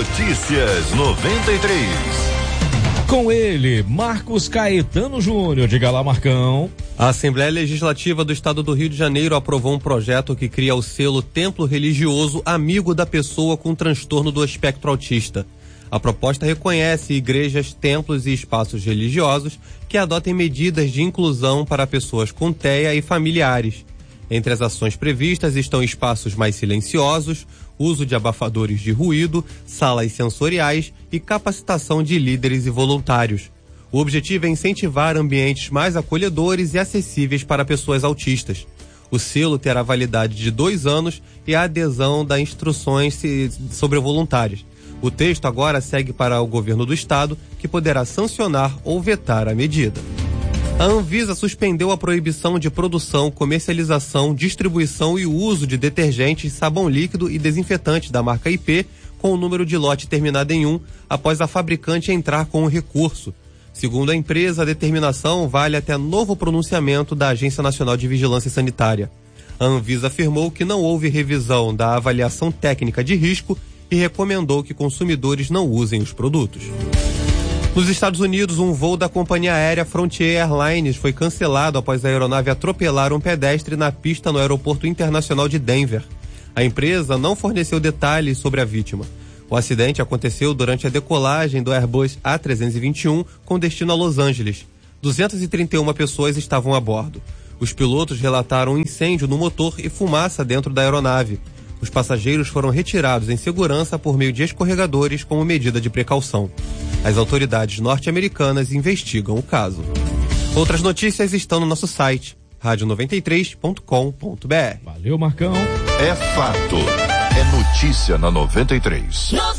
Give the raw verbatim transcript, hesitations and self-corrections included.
Notícias noventa e três. Com ele, Marcos Caetano Júnior. Diga lá, Marcão. A Assembleia Legislativa do Estado do Rio de Janeiro aprovou um projeto que cria o selo Templo Religioso Amigo da Pessoa com Transtorno do Espectro Autista. A proposta reconhece igrejas, templos e espaços religiosos que adotem medidas de inclusão para pessoas com T E A e familiares. Entre as ações previstas estão espaços mais silenciosos, uso de abafadores de ruído, salas sensoriais e capacitação de líderes e voluntários. O objetivo é incentivar ambientes mais acolhedores e acessíveis para pessoas autistas. O selo terá validade de dois anos e a adesão das instruções sobre voluntários. O texto agora segue para o governo do estado, que poderá sancionar ou vetar a medida. A Anvisa suspendeu a proibição de produção, comercialização, distribuição e uso de detergentes, sabão líquido e desinfetantes da marca I P com o número de lote terminado em um, após a fabricante entrar com o recurso. Segundo a empresa, a determinação vale até novo pronunciamento da Agência Nacional de Vigilância Sanitária. A Anvisa afirmou que não houve revisão da avaliação técnica de risco e recomendou que consumidores não usem os produtos. Nos Estados Unidos, um voo da companhia aérea Frontier Airlines foi cancelado após a aeronave atropelar um pedestre na pista no aeroporto internacional de Denver. A empresa não forneceu detalhes sobre a vítima. O acidente aconteceu durante a decolagem do Airbus A trezentos e vinte e um com destino a Los Angeles. duzentas e trinta e uma pessoas estavam a bordo. Os pilotos relataram um incêndio no motor e fumaça dentro da aeronave. Os passageiros foram retirados em segurança por meio de escorregadores como medida de precaução. As autoridades norte-americanas investigam o caso. Outras notícias estão no nosso site, rádio noventa e três ponto com ponto b r. Valeu, Marcão. É fato. É notícia na noventa e três.